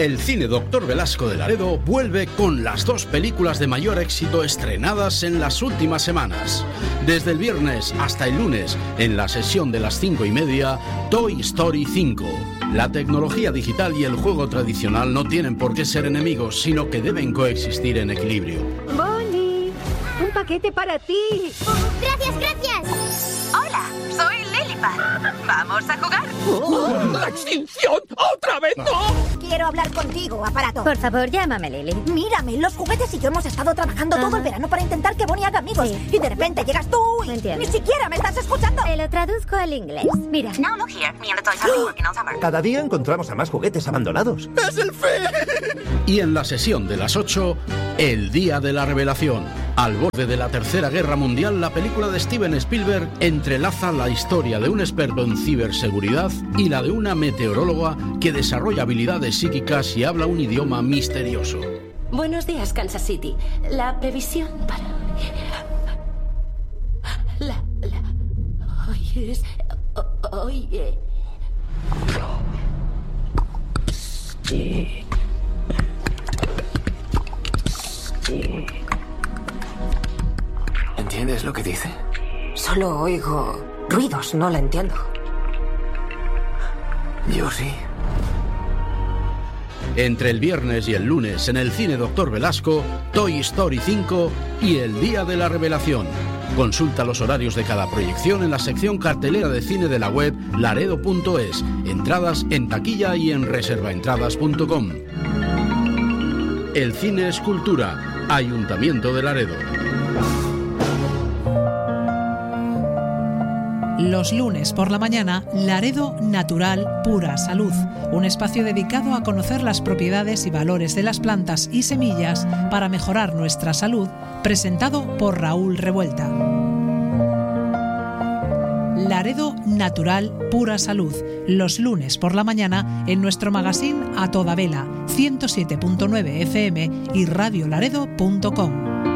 El cine Dr. Velasco de Laredo vuelve con las 2 películas de mayor éxito estrenadas en las últimas semanas. Desde el viernes hasta el lunes, en la sesión de las 5:30, Toy Story 5. La tecnología digital y el juego tradicional no tienen por qué ser enemigos, sino que deben coexistir en equilibrio. Bonnie, un paquete para ti. ¡Gracias, gracias! Hola, soy Lilipad. ¿Vamos a jugar? ¡La extinción! ¡Otra vez no! Quiero hablar contigo, aparato. Por favor, llámame Lily. Mírame, los juguetes y yo hemos estado trabajando todo el verano para intentar que Bonnie haga amigos. Sí. Y de repente llegas tú y Entiendo. ni siquiera me estás escuchando. Te lo traduzco al inglés. Mira. Now look here, me and the toys have been working on summer. Cada día encontramos a más juguetes abandonados. ¡Es el fin! Y en la sesión de las 8, El Día de la Revelación. Al borde de la Tercera Guerra Mundial, la película de Steven Spielberg entrelaza la historia de un experto en ciberseguridad y la de una meteoróloga que desarrolla habilidades psíquicas y habla un idioma misterioso. Buenos días, Kansas City. La previsión para... Hoy es... Hoy... Sí. ¿Entiendes lo que dice? Solo oigo ruidos, no la entiendo. Yo sí. Entre el viernes y el lunes en el cine Dr. Velasco, Toy Story 5 y El Día de la Revelación. Consulta los horarios de cada proyección en la sección cartelera de cine de la web laredo.es. Entradas en taquilla y en reservaentradas.com. El cine es cultura. Ayuntamiento de Laredo. Los lunes por la mañana, Laredo Natural Pura Salud, un espacio dedicado a conocer las propiedades y valores de las plantas y semillas para mejorar nuestra salud, presentado por Raúl Revuelta. Laredo Natural Pura Salud, los lunes por la mañana en nuestro magazine A Toda Vela, 107.9 FM y radiolaredo.com.